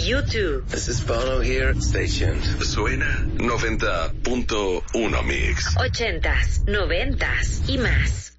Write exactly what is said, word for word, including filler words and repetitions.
U two. This is Bono here. Stay tuned. Suena noventa punto uno Mix. Ochentas, noventas y más.